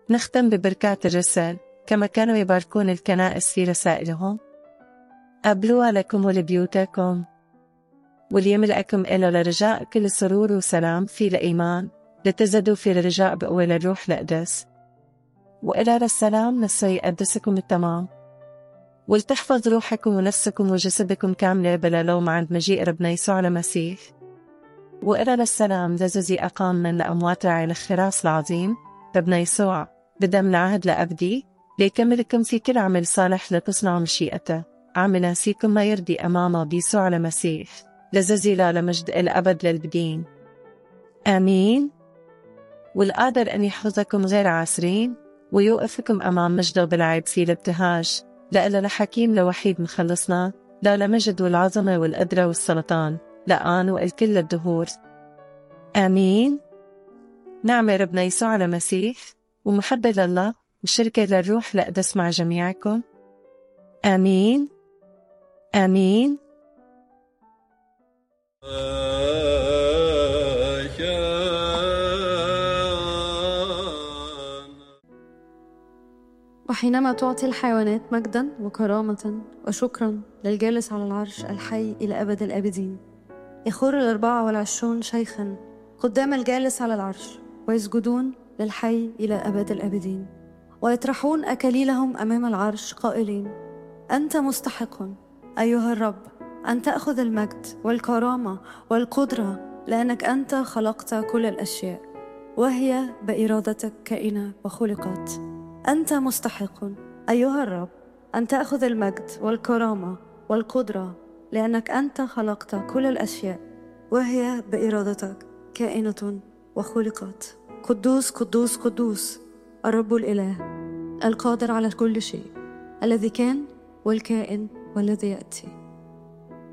نختم ببركات الرسل كما كانوا يباركون الكنائس في رسائلهم. قبلوها لكم ولبيوتكم، وليملأكم إلى لرجاء كل سرور وسلام في الإيمان، لتزدوا في الرجاء بقوة الروح القدس، وإلى السلام نفسه يقدسكم التمام، ولتحفظ روحكم ونفسكم وجسدكم كاملة بلا لوم عند مجيء ربنا يسوع المسيح. وإلى السلام الذي أقام من الأموات راعي الخراس العظيم ربنا يسوع بدم العهد لأبدي، ليكملكم في كل عمل صالح لتصنعوا مشيئته، عاملا فيكم ما يرضي أمامه بيسوع المسيح، لذي لا لمجد الأبد للبدين. آمين. والقادر أن يحفظكم غير عاسرين ويوقفكم أمام مجده بالعيب في الابتهاج، لألا لحكيم لوحيد مخلصنا، لا لمجد والعظمة والقدرة والسلطان لآن والكل الدهور. آمين. نعمة ربنا يسوع المسيح ومحبة لله وشركة للروح القدس مع جميعكم. آمين. آمين. وحينما تعطي الحيوانات مجدا وكرامة وشكرا للجالس على العرش الحي إلى أبد الآبدين، يخر 24 شيخا قدام الجالس على العرش ويسجدون للحي إلى أبد الآبدين، ويطرحون أكاليلهم أمام العرش قائلين: أنت مستحق أيها الرب أن تأخذ المجد والكرامة والقدرة، لأنك أنت خلقت كل الأشياء وهي بإرادتك كائنة وخلقت. أنت مستحق أيها الرب أن تأخذ المجد والكرامة والقدرة، لأنك أنت خلقت كل الأشياء وهي بإرادتك كائنة وخلقت. قدوس قدوس قدوس الرب الإله القادر على كل شيء، الذي كان والكائن والذي يأتي.